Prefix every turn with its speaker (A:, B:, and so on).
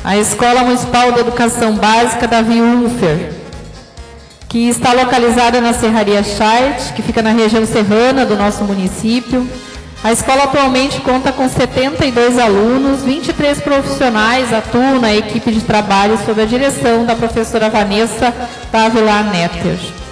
A: a Escola Municipal de Educação Básica Davi Unfer, que está localizada na Serraria Chait, que fica na região serrana do nosso município. A escola atualmente conta com 72 alunos, 23 profissionais atuam na equipe de trabalho sob a direção da professora Vanessa Tavilar Netter.